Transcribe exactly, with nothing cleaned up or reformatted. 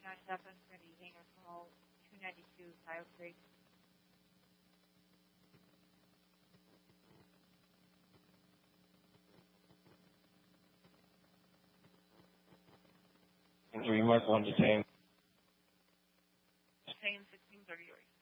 nine seven for the hangar call two ninety-two Scioto Creek. Three mark one detain. Detain sixteen thirty-three.